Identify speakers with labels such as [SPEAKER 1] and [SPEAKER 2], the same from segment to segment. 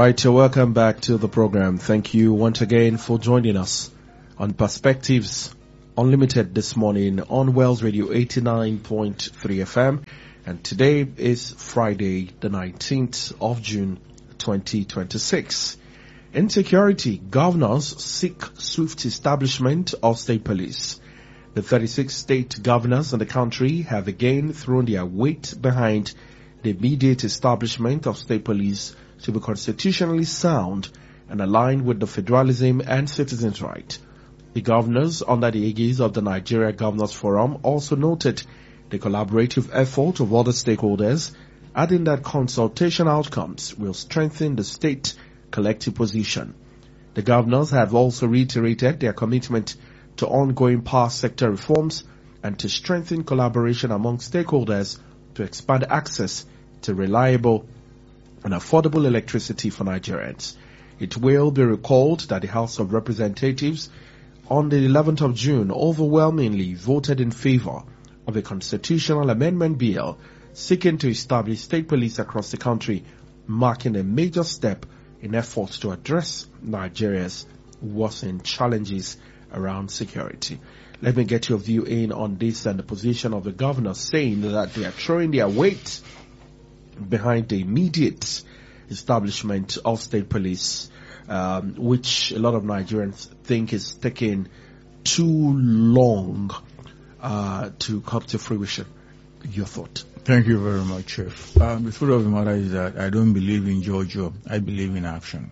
[SPEAKER 1] right, so welcome back to the program. Thank you once again for joining us on Perspectives Unlimited this morning on Wells Radio 89.3 FM. And today is Friday, the 19th of June, 2026. Insecurity, governors seek swift establishment of state police. The 36 state governors in the country have again thrown their weight behind the immediate establishment of state police to be constitutionally sound and aligned with the federalism and citizens' right. The governors, under the aegis of the Nigeria Governors Forum, also noted the collaborative effort of other stakeholders, adding that consultation outcomes will strengthen the state collective position. The governors have also reiterated their commitment to ongoing power sector reforms and to strengthen collaboration among stakeholders to expand access to reliable and affordable electricity for Nigerians. It will be recalled that the House of Representatives on the 11th of June overwhelmingly voted in favor of a constitutional amendment bill seeking to establish state police across the country, marking a major step in efforts to address Nigeria's worsening challenges around security. Let me get your view in on this and the position of the governor, saying that they are throwing their weight behind the immediate establishment of state police, which a lot of Nigerians think is taking too long to come to fruition. Your thought?
[SPEAKER 2] Thank you very much, Chief. The truth of the matter is that I don't believe in JoJo. I believe in action.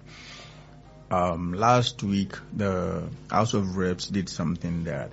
[SPEAKER 2] Last week, the House of Reps did something that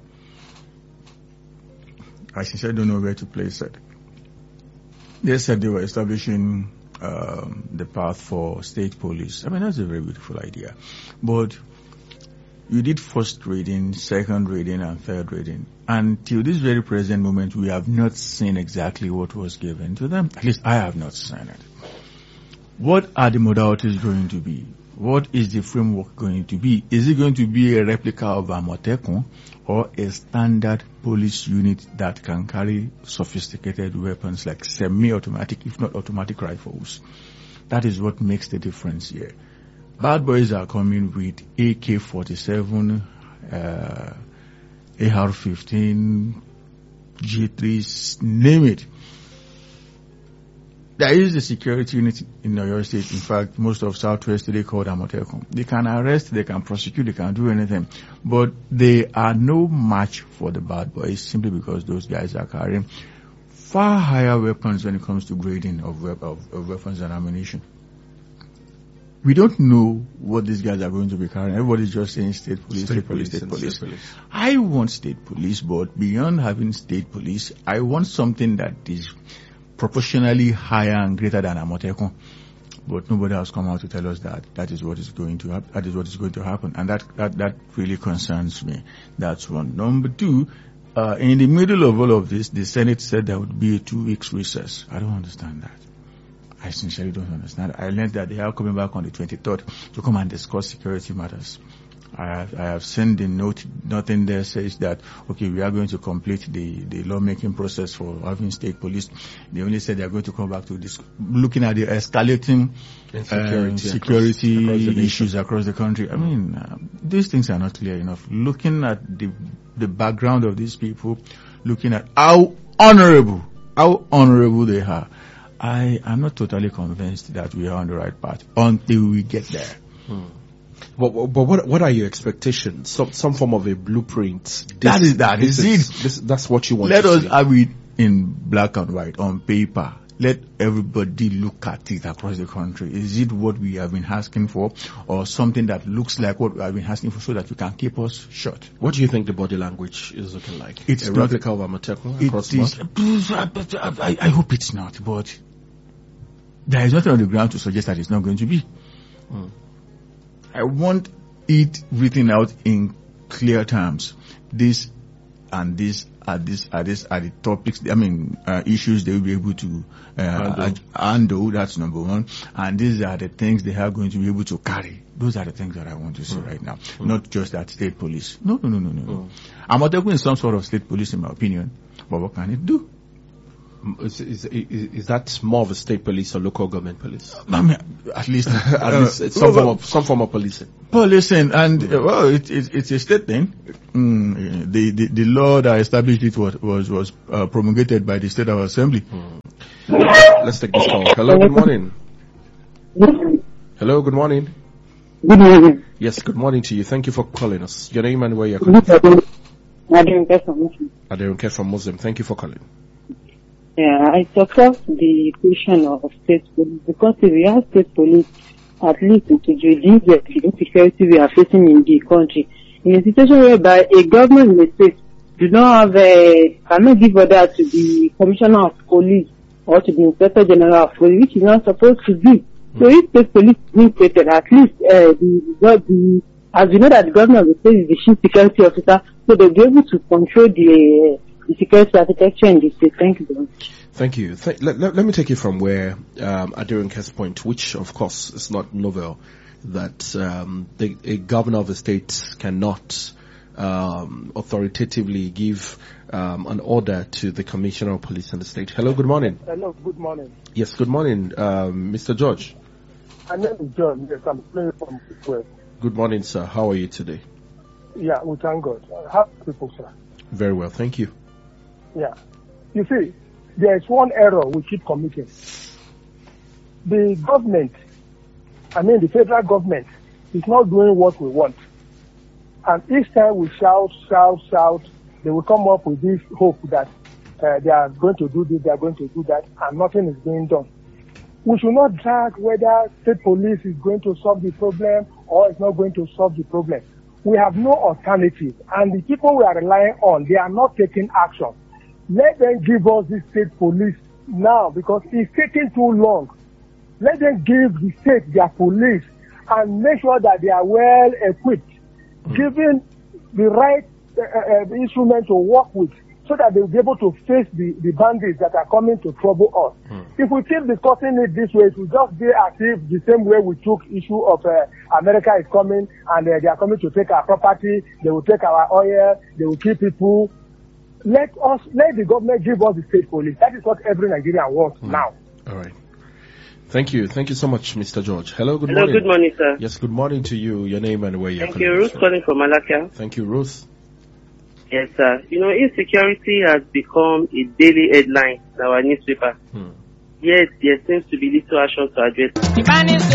[SPEAKER 2] I sincerely don't know where to place it. They said they were establishing the path for state police. I mean, that's a very beautiful idea. But you did first reading, second reading, and third reading. Until this very present moment, we have not seen exactly what was given to them. At least I have not seen it. What are the modalities going to be? What is the framework going to be? Is it going to be a replica of Amotekun or a standard police unit that can carry sophisticated weapons like semi-automatic, if not automatic rifles? That is what makes the difference here. Bad boys are coming with AK-47, AR-15, G3s, name it. There is a security unit in Oyo State. In fact, most of Southwest they call Amotekun. They can arrest, they can prosecute, they can do anything. But they are no match for the bad boys simply because those guys are carrying far higher weapons when it comes to grading of weapons and ammunition. We don't know what these guys are going to be carrying. Everybody's just saying state police. I want state police, but beyond having state police, I want something that is proportionally higher and greater than Amotekun. But nobody has come out to tell us that is what is going to happen. That is what is going to happen, and that really concerns me. That's one. Number two, in the middle of all of this, the Senate said there would be a 2 weeks recess. I don't understand that. I sincerely don't understand. I learned that they are coming back on the 23rd to come and discuss security matters. I have seen the note. Nothing there says that, okay, we are going to complete the lawmaking process for having state police. They only said they are going to come back to this, looking at the escalating security issues across the country. I mean, these things are not clear enough. Looking at the background of these people, looking at how honorable they are, I am not totally convinced that we are on the right path until we get there.
[SPEAKER 1] But what are your expectations? Some form of a blueprint. That's what you want.
[SPEAKER 2] Let us have it in black and white on paper. Let everybody look at it across the country. Is it what we have been asking for, or something that looks like what we have been asking for, so that you can keep us short?
[SPEAKER 1] What do you think the body language is looking like? It's a replica of Amotekun across the board?
[SPEAKER 2] I hope it's not, but there is nothing on the ground to suggest that it's not going to be. I want it written out in clear terms. This and this are the topics, issues they will be able to handle. That's number one. And these are the things they are going to be able to carry. Those are the things that I want to see right now. Not just that state police. No. Amotekun is some sort of state police in my opinion. But what can it do?
[SPEAKER 1] Is that more of a state police or local government police?
[SPEAKER 2] I mean, at least
[SPEAKER 1] It's some form of policing.
[SPEAKER 2] Policing, and well, it's a state thing. The law that established it was promulgated by the State House Assembly.
[SPEAKER 1] Let's take this call. Hello, good morning. Hello, good morning.
[SPEAKER 3] Good morning.
[SPEAKER 1] Yes, good morning to you. Thank you for calling us. Your name and where you're calling from. Aderonke from Muslim. Thank you for calling.
[SPEAKER 3] Yeah, I support the position of state police because if we have state police, at least it will reduce the insecurity we are facing in the country. In a situation whereby a government in the state do not have cannot give order to the commissioner of police or to the inspector general of police, which is not supposed to be. So if state police is being created, at least as we know that the governor of the state is the chief security officer, so they'll be able to control the security architecture in the state. Thank you very much.
[SPEAKER 1] Thank you. Let me take it from where Aderonke's point, which of course is not novel, that a governor of a state cannot authoritatively give an order to the commissioner of police in the state. Hello, good morning.
[SPEAKER 4] Hello, good morning.
[SPEAKER 1] Yes, good morning, Mr. George.
[SPEAKER 4] My name is John. Yes, I'm playing from West.
[SPEAKER 1] Good morning, sir. How are you today?
[SPEAKER 4] Yeah, we thank God. How people, sir?
[SPEAKER 1] Very well, thank you.
[SPEAKER 4] Yeah. You see, there is one error we keep committing. The government, the federal government, is not doing what we want. And each time we shout, they will come up with this hope that they are going to do this, they are going to do that, and nothing is being done. We should not drag whether state police is going to solve the problem or it's not going to solve the problem. We have no alternative, and the people we are relying on, they are not taking action. Let them give us the state police now because it's taking too long. Let them give the state their police and make sure that they are well equipped, given the right instrument to work with so that they will be able to face the bandits that are coming to trouble us. If we keep discussing it this way, it will just be as if the same way we took issue of America is coming and they are coming to take our property, they will take our oil, they will kill people. Let the government give us the state police. That is what every Nigerian wants now.
[SPEAKER 1] All right. Thank you. Thank you so much, Mr. George. Hello, good morning.
[SPEAKER 5] Hello, good morning, sir.
[SPEAKER 1] Yes, good morning to you. Your name and where you're calling from.
[SPEAKER 5] Thank you. Ruth calling from Malacca.
[SPEAKER 1] Thank you, Ruth.
[SPEAKER 5] Yes, sir. Insecurity has become a daily headline in our newspaper. Yet there seems to be little action to address it.